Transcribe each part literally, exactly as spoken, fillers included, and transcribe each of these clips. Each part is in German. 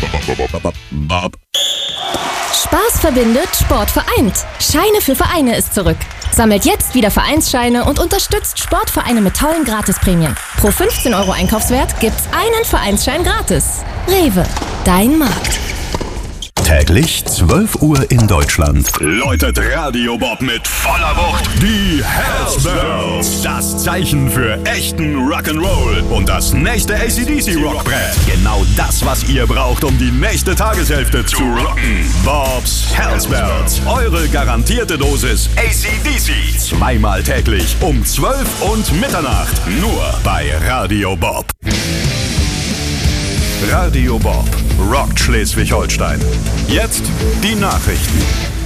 Bob. Spaß verbindet, Sport vereint. Scheine für Vereine ist zurück. Sammelt jetzt wieder Vereinsscheine und unterstützt Sportvereine mit tollen Gratisprämien. Pro fünfzehn Euro Einkaufswert gibt's einen Vereinsschein gratis. Rewe, dein Markt. Täglich zwölf Uhr in Deutschland läutet Radio Bob mit voller Wucht die Hellsbells. Das Zeichen für echten Rock'n'Roll und das nächste A C D C Rockbrett. Genau das, was ihr braucht, um die nächste Tageshälfte zu rocken. Bobs Hellsbells. Eure garantierte Dosis A C D C. Zweimal täglich um zwölf und Mitternacht. Nur bei Radio Bob. Radio Bob rockt Schleswig-Holstein. Jetzt die Nachrichten.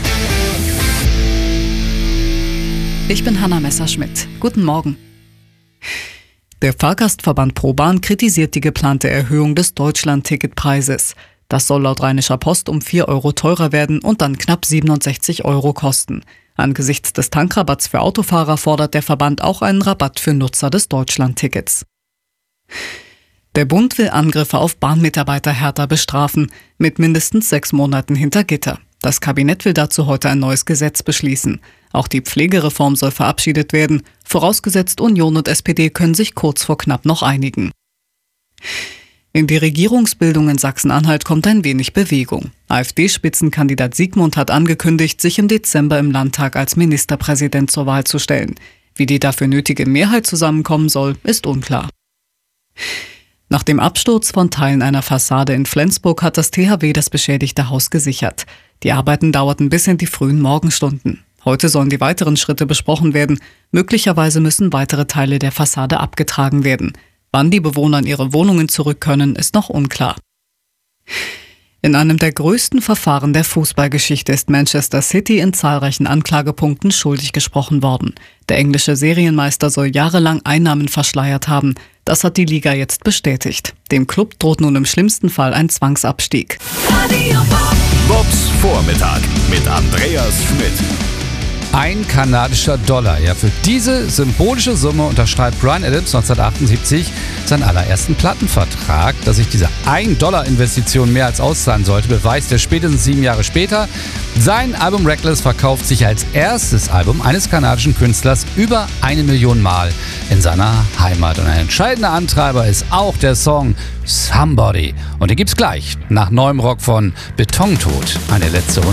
Ich bin Hanna Messerschmidt. Guten Morgen. Der Fahrgastverband ProBahn kritisiert die geplante Erhöhung des Deutschland-Ticketpreises. Das soll laut Rheinischer Post um vier Euro teurer werden und dann knapp siebenundsechzig Euro kosten. Angesichts des Tankrabatts für Autofahrer fordert der Verband auch einen Rabatt für Nutzer des Deutschland-Tickets. Der Bund will Angriffe auf Bahnmitarbeiter härter bestrafen, mit mindestens sechs Monaten hinter Gitter. Das Kabinett will dazu heute ein neues Gesetz beschließen. Auch die Pflegereform soll verabschiedet werden, vorausgesetzt Union und S P D können sich kurz vor knapp noch einigen. In die Regierungsbildung in Sachsen-Anhalt kommt ein wenig Bewegung. AfD-Spitzenkandidat Siegmund hat angekündigt, sich im Dezember im Landtag als Ministerpräsident zur Wahl zu stellen. Wie die dafür nötige Mehrheit zusammenkommen soll, ist unklar. Nach dem Absturz von Teilen einer Fassade in Flensburg hat das T H W das beschädigte Haus gesichert. Die Arbeiten dauerten bis in die frühen Morgenstunden. Heute sollen die weiteren Schritte besprochen werden. Möglicherweise müssen weitere Teile der Fassade abgetragen werden. Wann die Bewohner in ihre Wohnungen zurück können, ist noch unklar. In einem der größten Verfahren der Fußballgeschichte ist Manchester City in zahlreichen Anklagepunkten schuldig gesprochen worden. Der englische Serienmeister soll jahrelang Einnahmen verschleiert haben. Das hat die Liga jetzt bestätigt. Dem Klub droht nun im schlimmsten Fall ein Zwangsabstieg. Bobs Vormittag mit Andreas Schmidt. Ein kanadischer Dollar. Ja, für diese symbolische Summe unterschreibt Bryan Adams neunzehnhundertachtundsiebzig seinen allerersten Plattenvertrag. Dass sich diese ein Dollar Investition mehr als auszahlen sollte, beweist er spätestens sieben Jahre später. Sein Album Reckless verkauft sich als erstes Album eines kanadischen Künstlers über eine Million Mal in seiner Heimat. Und ein entscheidender Antreiber ist auch der Song Somebody. Und den gibt's gleich nach neuem Rock von Betontod. Eine letzte Runde.